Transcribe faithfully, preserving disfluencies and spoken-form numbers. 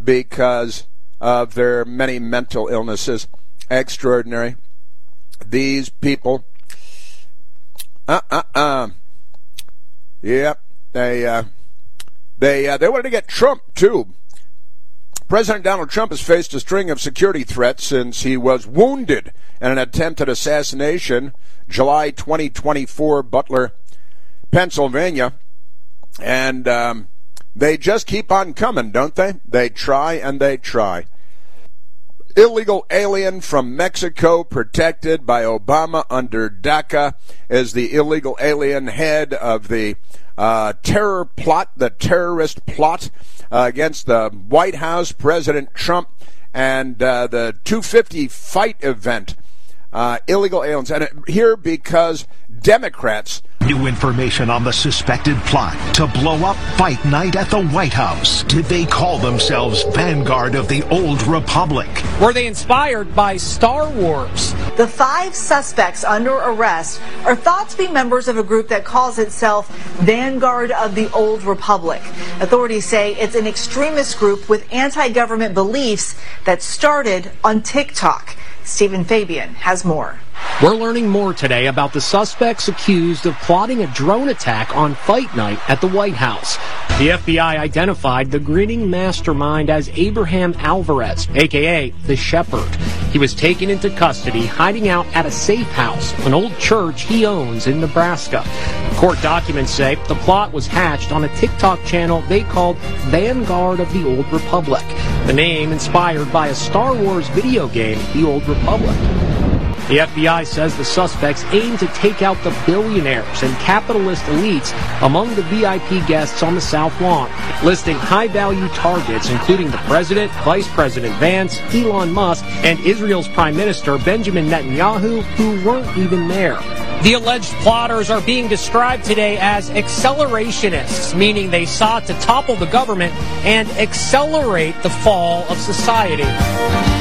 because of their many mental illnesses. Extraordinary. These people, uh, uh, uh, yep, they, uh, they, uh, they wanted to get Trump, too. President Donald Trump has faced a string of security threats since he was wounded in an attempted assassination, July twenty twenty-four, Butler, Pennsylvania. And um, they just keep on coming, don't they? They try and they try. Illegal alien from Mexico, protected by Obama under DACA, is the illegal alien head of the uh, terror plot, the terrorist plot uh, against the White House, President Trump, and uh, the two fifty fight event. Uh, illegal aliens. And here because Democrats. New information on the suspected plot to blow up fight night at the White House. Did they call themselves Vanguard of the Old Republic? Were they inspired by Star Wars? The five suspects under arrest are thought to be members of a group that calls itself Vanguard of the Old Republic. Authorities say it's an extremist group with anti-government beliefs that started on TikTok. Stephen Fabian has more. We're learning more today about the suspects accused of plotting a drone attack on fight night at the White House. The F B I identified the grinning mastermind as Abraham Alvarez, a k a. The Shepherd. He was taken into custody, hiding out at a safe house, an old church he owns in Nebraska. Court documents say the plot was hatched on a TikTok channel they called Vanguard of the Old Republic, the name inspired by a Star Wars video game, The Old Republic. The F B I says the suspects aim to take out the billionaires and capitalist elites among the V I P guests on the South Lawn, listing high-value targets including the President, Vice President Vance, Elon Musk, and Israel's Prime Minister Benjamin Netanyahu, who weren't even there. The alleged plotters are being described today as accelerationists, meaning they sought to topple the government and accelerate the fall of society.